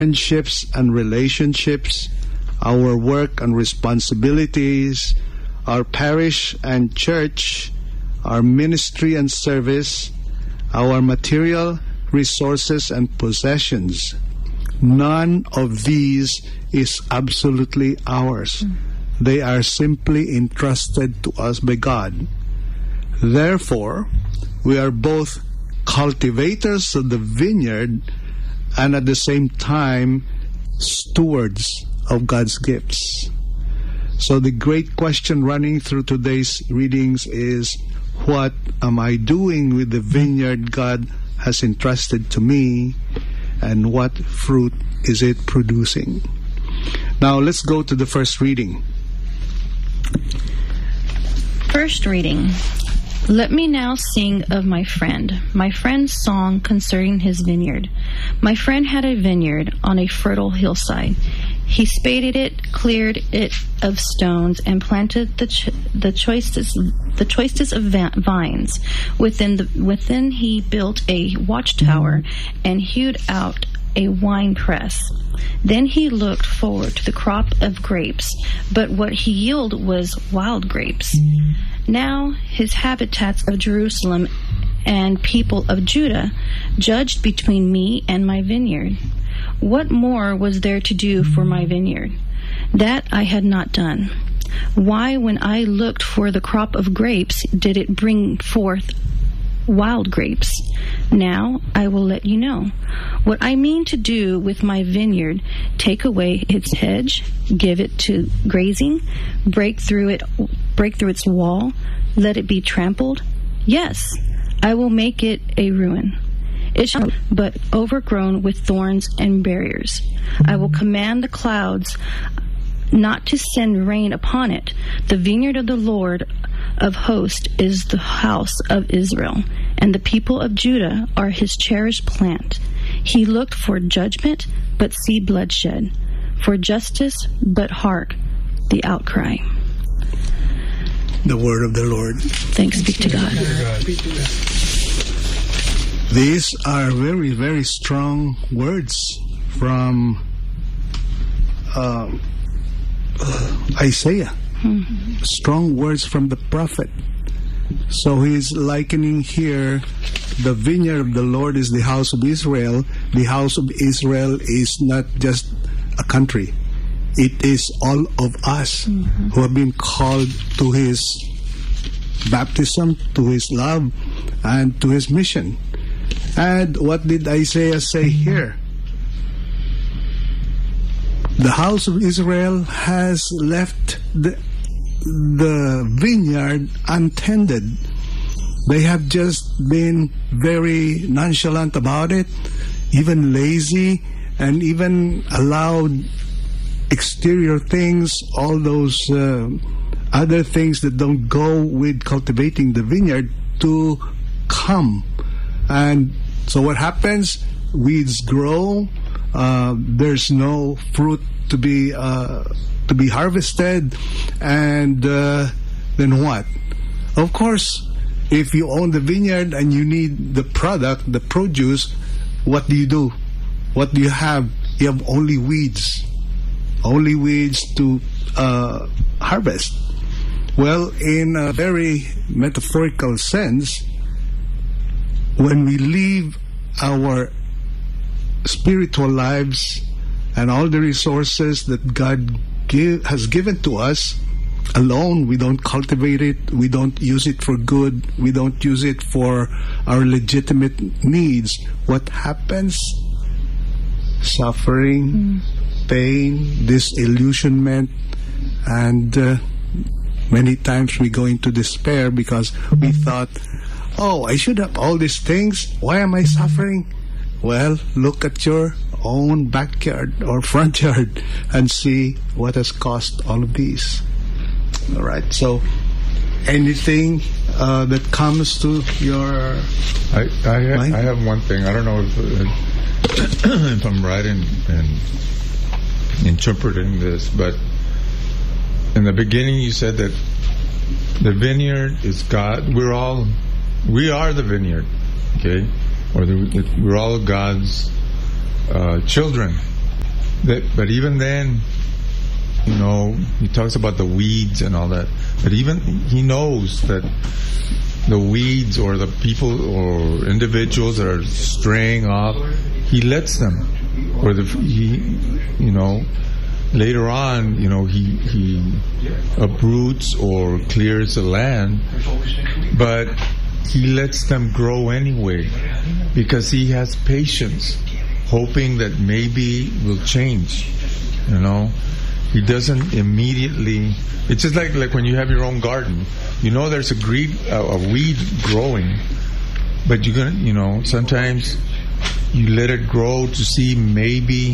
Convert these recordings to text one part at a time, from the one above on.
friendships and relationships, our work and responsibilities, our parish and church, our ministry and service, our material resources and possessions. None of these is absolutely ours. They are simply entrusted to us by God. Therefore, we are both cultivators of the vineyard and at the same time stewards of God's gifts. So the great question running through today's readings is, what am I doing with the vineyard God has entrusted to me, and what fruit is it producing? Now let's go to the first reading. First reading. Let me now sing of my friend's song concerning his vineyard. My friend had a vineyard on a fertile hillside. He spaded it, cleared it of stones, and planted the choicest of vines. Within he built a watchtower and hewed out a wine press. Then he looked forward to the crop of grapes, but what he yielded was wild grapes. Now his habitats of Jerusalem and people of Judah judged between me and my vineyard. What more was there to do for my vineyard? That I had not done. Why, when I looked for the crop of grapes, did it bring forth wild grapes? Now I will let you know what I mean to do with my vineyard. Take away its hedge, give it to grazing, break through its wall, let it be trampled. Yes, I will make it a ruin. It shall be but overgrown with thorns and barriers. I will command the clouds not to send rain upon it. The vineyard of the Lord of hosts is the house of Israel, and the people of Judah are his cherished plant. He looked for judgment, but see bloodshed, for justice, but hark, the outcry. The word of the Lord. Thanks be to God. These are very, very strong words from Isaiah. Strong words from the prophet. So he's likening here the vineyard of the Lord is the house of Israel. The house of Israel is not just a country. It is all of us who have been called to his baptism, to his love, and to his mission. And what did Isaiah say here? The house of Israel has left the vineyard untended. They have just been very nonchalant about it, even lazy, and even allowed exterior things, all those other things that don't go with cultivating the vineyard, to come. And so what happens? Weeds grow. There's no fruit to be harvested, and then what? Of course, if you own the vineyard and you need the product, the produce, what do? What do you have? You have only weeds to harvest. Well, in a very metaphorical sense, when we leave our spiritual lives and all the resources that God has given to us alone, we don't cultivate it, we don't use it for good, we don't use it for our legitimate needs, what happens? Suffering, pain, disillusionment, and many times we go into despair because we thought, oh, I should have all these things, why am I suffering? Well, look at your own backyard or front yard and see what has caused all of these. All right, so anything that comes to your mind? I have one thing. I don't know if I'm right in interpreting this, but in the beginning you said that the vineyard is God. We are the vineyard, okay? Or we're all God's children. But even then, you know, he talks about the weeds and all that. But even he knows that the weeds or the people or individuals that are straying off, he lets them. Or later on, you know, he uproots or clears the land, but he lets them grow anyway because he has patience, hoping that maybe will change. You know, he doesn't immediately. It's just like when you have your own garden. You know, there's a weed growing, but you're gonna, you know, sometimes you let it grow to see maybe.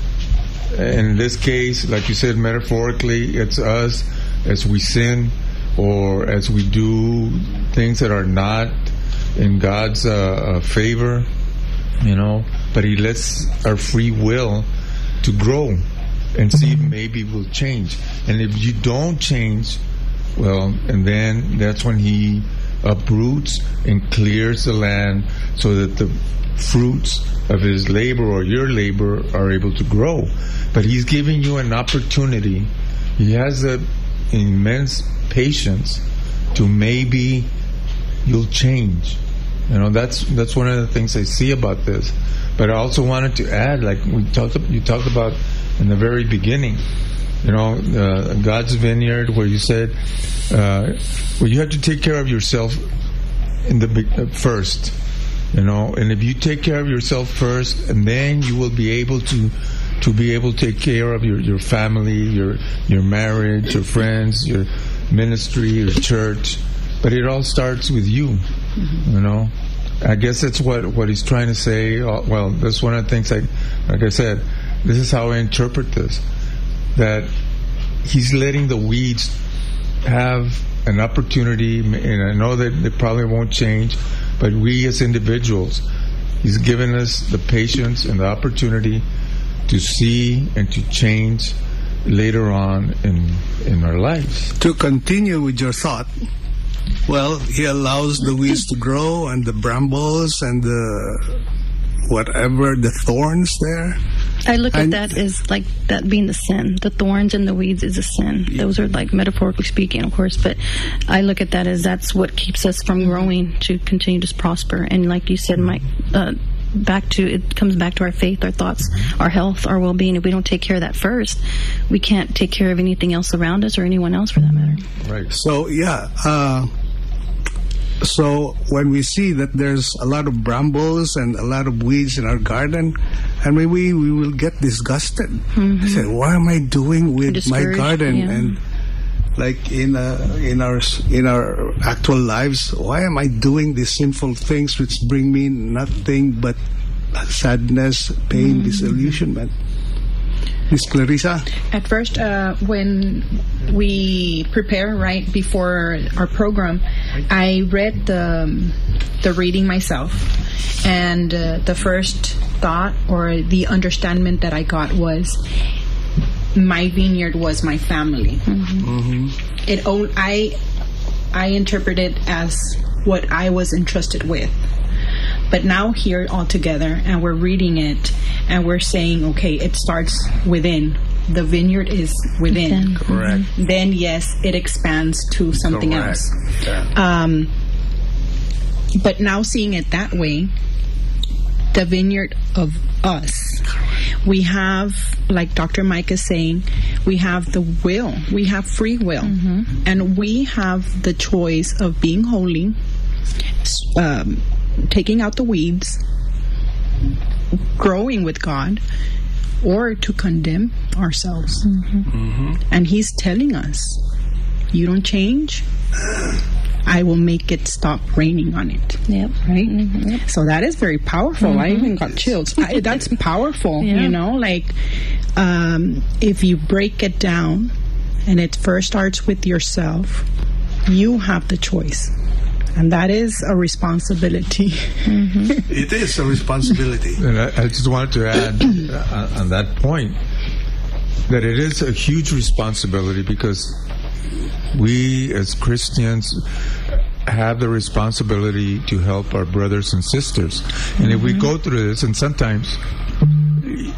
And in this case, like you said, metaphorically, it's us as we sin or as we do things that are not in God's favor, you know. But He lets our free will to grow and see if maybe we'll change. And if you don't change, well, and then that's when He uproots and clears the land so that the fruits of His labor or your labor are able to grow. But He's giving you an opportunity. He has an immense patience to maybe you'll change. You know, that's one of the things I see about this. But I also wanted to add, like you talked about in the very beginning, you know, God's vineyard, where you said, well, you have to take care of yourself in the first. You know, and if you take care of yourself first, and then you will be able to take care of your family, your marriage, your friends, your ministry, your church. But it all starts with you. You know, I guess that's what he's trying to say. Well, that's one of the things. Like I said, this is how I interpret this. That he's letting the weeds have an opportunity, and I know that they probably won't change. But we as individuals, He's given us the patience and the opportunity to see and to change later on in our lives. To continue with your thought, well, He allows the weeds to grow and the brambles and the whatever, the thorns there. I look at that as like that being the sin. The thorns and the weeds is a sin. Those are like metaphorically speaking, of course, but I look at that as that's what keeps us from growing to continue to prosper. And like you said, Mike, it comes back to our faith, our thoughts, our health, our well-being. If we don't take care of that first, we can't take care of anything else around us or anyone else for that matter. Right. So, yeah. So when we see that there's a lot of brambles and a lot of weeds in our garden, and maybe we will get disgusted. I say, what am I doing with my garden? Yeah. And like in our actual lives, why am I doing these sinful things which bring me nothing but sadness, pain, disillusionment? Miss Clarissa? At first, when we prepare right before our program, I read the reading myself, and the first thought or the understanding that I got was my vineyard was my family. I interpret it as what I was entrusted with. But now here all together, and we're reading it, and we're saying, okay, it starts within. The vineyard is within. Correct. Then, yes, it expands to something else. Yeah. But now seeing it that way, the vineyard of us, we have, like Dr. Mike is saying, we have the will. We have free will. And we have the choice of being holy, taking out the weeds, growing with God, or to condemn ourselves. And He's telling us, you don't change, I will make it stop raining on it. Yep. Right? Yep. So that is very powerful. I even got chills. That's powerful, you know, like if you break it down and it first starts with yourself, you have the choice. And that is a responsibility. It is a responsibility. And I just wanted to add on that point that it is a huge responsibility because we as Christians have the responsibility to help our brothers and sisters. And if we go through this, and sometimes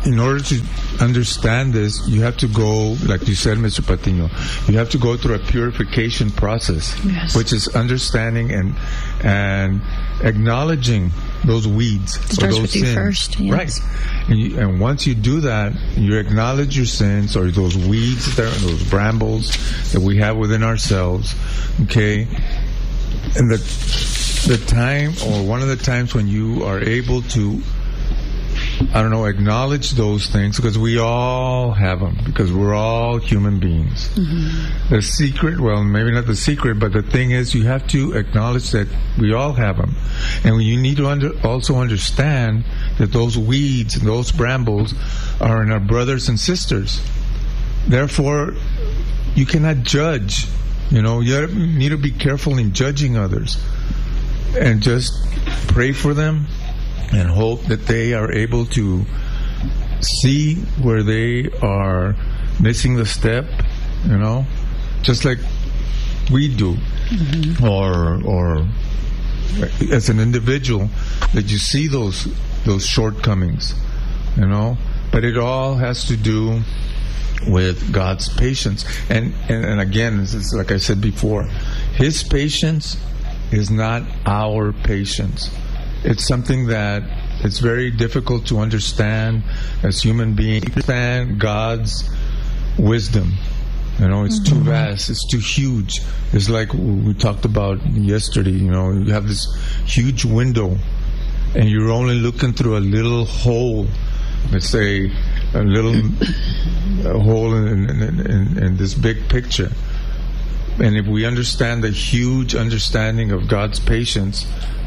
in order to understand this, you have to go, like you said, Mr. Patiño, you have to go through a purification process, Yes. which is understanding and acknowledging those weeds It or starts those with you sins. first, yes. Right. And once you do that, you acknowledge your sins or those weeds, those brambles that we have within ourselves, okay? And the time, or one of the times when you are able to, acknowledge those things, because we all have them, because we're all human beings. The secret, well, maybe not the secret, but the thing is, you have to acknowledge that we all have them. And you need to also understand that those weeds and those brambles are in our brothers and sisters. Therefore, you cannot judge. You need to be careful in judging others. And just pray for them and hope that they are able to see where they are missing the step, just like we do. Or as an individual, that you see those shortcomings, But it all has to do with God's patience. And again, it's like I said before, His patience is not our patience. It's something that it's very difficult to understand as human beings. Understand God's wisdom. It's too vast. It's too huge. It's like we talked about yesterday. You have this huge window, and you're only looking through a little hole. Let's say a little hole in this big picture. And if we understand the huge understanding of God's patience,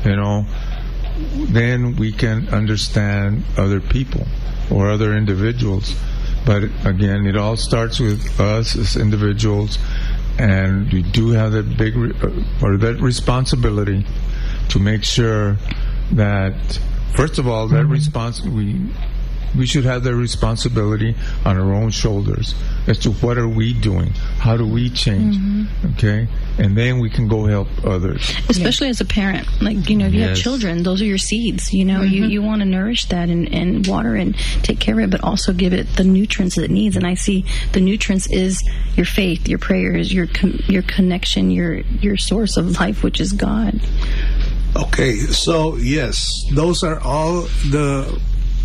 then we can understand other people or other individuals. But again, it all starts with us as individuals, and we do have that that responsibility to make sure that, first of all, that we should have that responsibility on our own shoulders as to what are we doing, how do we change, okay? And then we can go help others. Especially as a parent, if you have children, those are your seeds. You want to nourish that and water and take care of it, but also give it the nutrients that it needs. And I see the nutrients is your faith, your prayers, your connection, your source of life, which is God. Okay, so yes, those are all the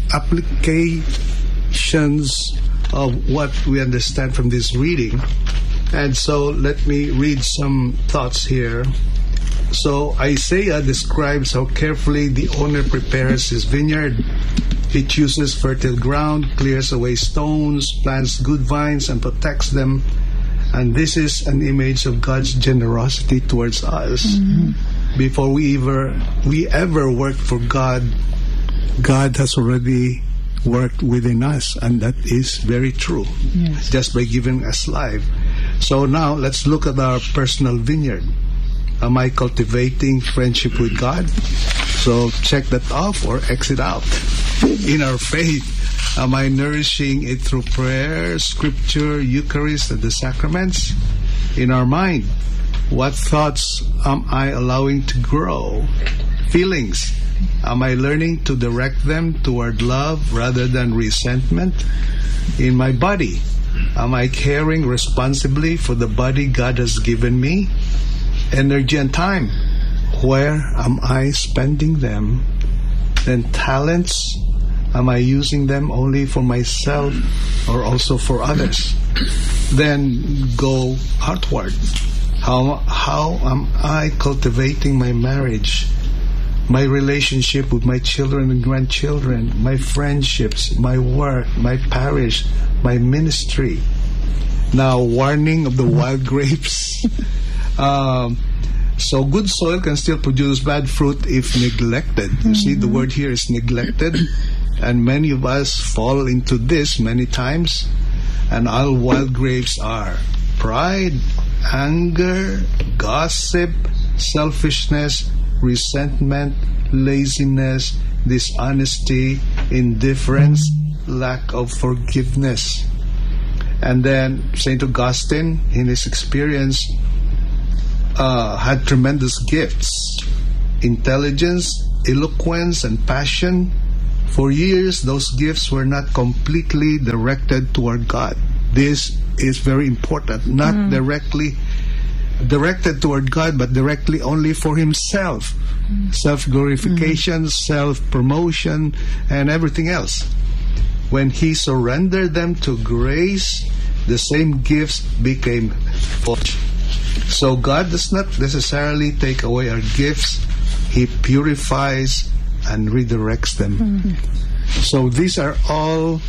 applications of what we understand from this reading. And so let me read some thoughts here. So Isaiah describes how carefully the owner prepares his vineyard. He chooses fertile ground, clears away stones, plants good vines, and protects them. And this is an image of God's generosity towards us. Before we ever work for God, God has already worked within us, and that is very true. Yes. Just by giving us life. So now let's look at our personal vineyard. Am I cultivating friendship with God? So check that off or exit out. In our faith, am I nourishing it through prayer, scripture, Eucharist, and the sacraments? In our mind, what thoughts am I allowing to grow? Feelings, am I learning to direct them toward love rather than resentment? In my body, am I caring responsibly for the body God has given me? Energy and time, where am I spending them? Then talents, am I using them only for myself or also for others? Then go outward. How am I cultivating my marriage, my relationship with my children and grandchildren, my friendships, my work, my parish, my ministry? Now, warning of the wild grapes. So good soil can still produce bad fruit if neglected. You see, the word here is neglected. And many of us fall into this many times. And all wild grapes are pride, anger, gossip, selfishness, resentment, laziness, dishonesty, indifference, lack of forgiveness. And then St. Augustine, in his experience, had tremendous gifts: intelligence, eloquence, and passion, For years, those gifts were not completely directed toward God. This is very important. Not directly directed toward God, but directly only for himself. Self-glorification, self-promotion, and everything else. When he surrendered them to grace, the same gifts became fortune. So God does not necessarily take away our gifts. He purifies and redirects them. So these are all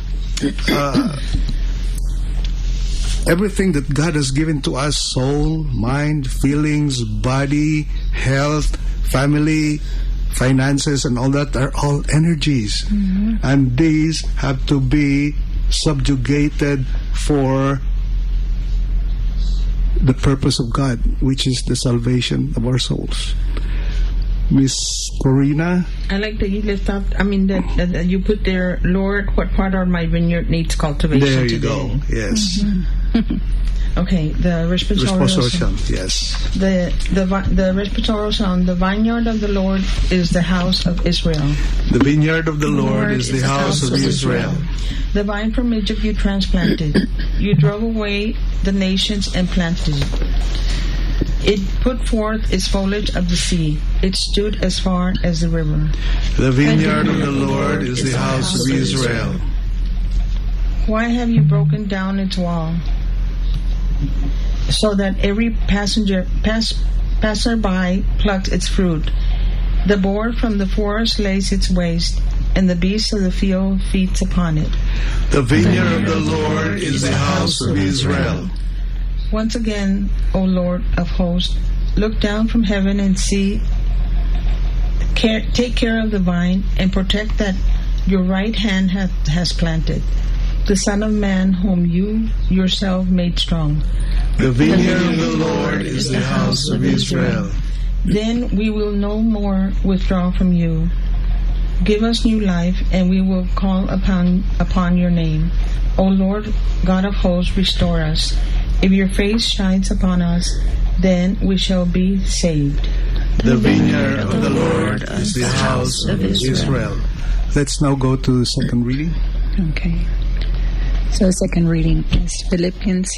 everything that God has given to us: soul, mind, feelings, body, health, family, finances, and all that are all energies. And these have to be subjugated for the purpose of God, which is the salvation of our souls. Miss Corina? I like that you lift up, that you put there, Lord, what part of my vineyard needs cultivation There you today? go, yes. Okay, the responsorial Responsorial, yes. The responsorial song, the vineyard of the Lord is the house of Israel. The vineyard of the Lord is the house of Israel. The vine from Egypt you transplanted. You drove away the nations and planted it. It put forth its foliage of the sea. It stood as far as the river. The vineyard of the Lord is the house of Israel. Why have you broken down its wall, so that every passerby plucks its fruit? The boar from the forest lays its waste, and the beast of the field feeds upon it. The vineyard of the Lord is the house of Israel. Once again, O Lord of hosts, look down from heaven and see. Take care of the vine and protect that your right hand has planted, the Son of Man whom you yourself made strong. The vineyard of the Lord is the house of Israel. Then we will no more withdraw from you. Give us new life, and we will call upon your name. O Lord God of hosts, restore us. If your face shines upon us, then we shall be saved. The vineyard of the Lord is the house of Israel. Let's now go to the second reading. Okay. So the second reading is Philippians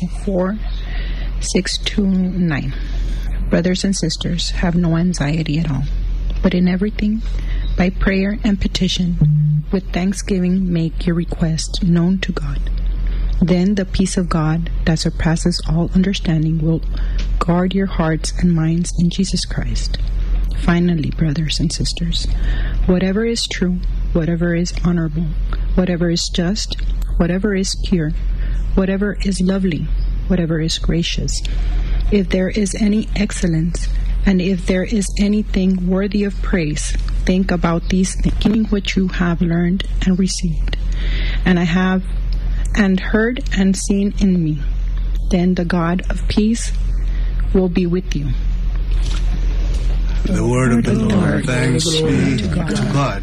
4:6-9. Brothers and sisters, have no anxiety at all, but in everything, by prayer and petition, with thanksgiving, make your requests known to God. Then the peace of God that surpasses all understanding will guard your hearts and minds in Jesus Christ. Finally, brothers and sisters, whatever is true, whatever is honorable, whatever is just, whatever is pure, whatever is lovely, whatever is gracious, if there is any excellence, and if there is anything worthy of praise, think about these things which you have learned and received, and I have and heard and seen in me. Then the God of peace will be with you. The word of the Lord. Thanks be to God.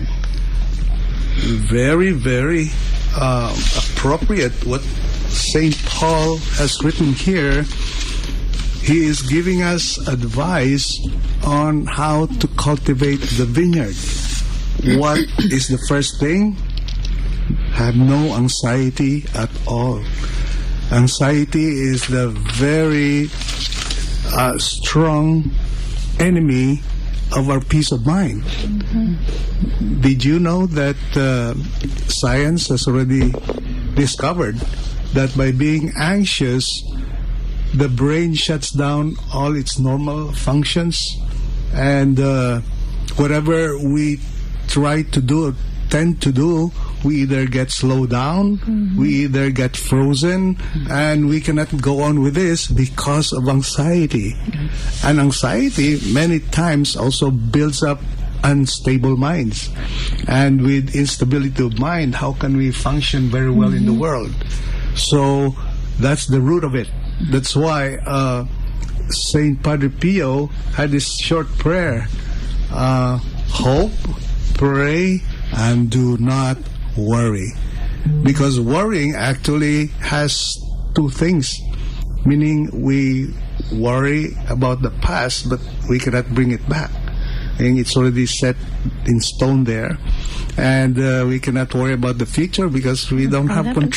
Very, very appropriate what St. Paul has written here. He is giving us advice on how to cultivate the vineyard. What is the first thing? Have no anxiety at all. Anxiety is the very strong enemy of our peace of mind. Did you know that science has already discovered that by being anxious, the brain shuts down all its normal functions, and whatever we try to do, tend to do, we either get slowed down, we either get frozen, and we cannot go on with this because of anxiety. And anxiety many times also builds up unstable minds. And with instability of mind, how can we function very well in the world? So that's the root of it. That's why Saint Padre Pio had this short prayer: hope, pray, and do not worry. Because worrying actually has two things. Meaning we worry about the past, but we cannot bring it back. And it's already set in stone there. and we cannot worry about the future because we don't have that control.